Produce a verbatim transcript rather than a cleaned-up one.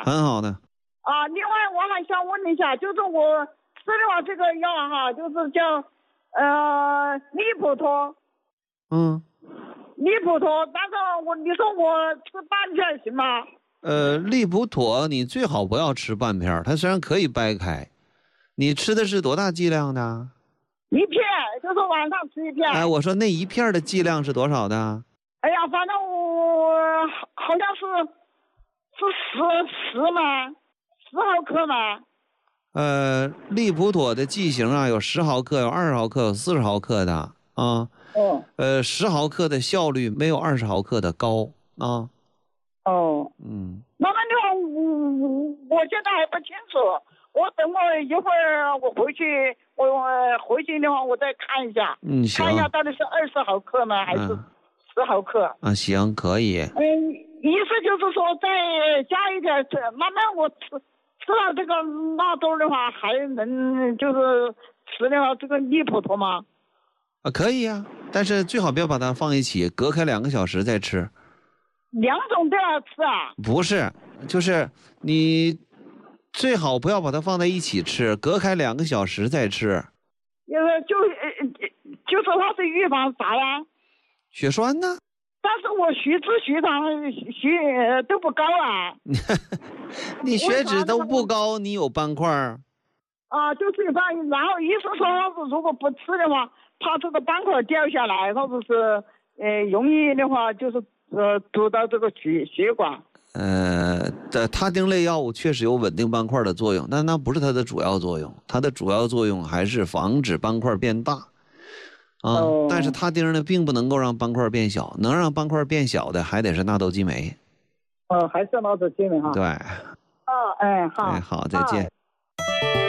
吧？ 很好的。 啊，另外我还想问一下，就是我吃的话，这个药哈，就是叫呃利普托。 嗯。 利普托，但是我你说我吃半片行吗？ 呃，利普妥你最好不要吃半片，它虽然可以掰开。你吃的是多大剂量的？ 一片，就是晚上吃一片。 哎，我说那一片的剂量是多少的？ 哎呀，反正我好像是是十十嘛，十毫克嘛。 呃，利普妥的剂型啊，有十毫克，有二十毫克，有四十毫克的啊。 哦。 呃，十毫克的效率没有二十毫克的高啊。 哦。 嗯。 那么的话，我我现在还不清楚，我等我一会儿我回去，我回去的话我再看一下。 嗯，行。 看一下到底是二十毫克呢，还是十毫克？ 啊、嗯，行，可以。 嗯，意思就是说再加一点，慢慢我吃吃了这个纳豆的话，还能就是吃了这个利普托吗？ 啊，可以呀、啊，但是最好不要把它放一起，隔开两个小时再吃。 两种都要吃啊？ 不是，就是你最好不要把它放在一起吃，隔开两个小时再吃。 呃，就就说它是预防啥呀？ 血栓呢？ 但是我血脂、血糖、血都不高啊。 你血脂都不高，你有斑块儿？ 啊，就是一斑，然后医生说，如果不吃的话，怕这个斑块掉下来，或者是呃容易的话，就是呃堵到这个血血管。 呃，的他汀类药物确实有稳定斑块的作用，但那不是它的主要作用，它的主要作用还是防止斑块变大。啊， 哦、 但是他汀呢，并不能够让斑块变小，能让斑块变小的还得是纳豆激酶。 哦，还是纳豆激酶哈。 对。 哦，哎，好。 哎，好，再见。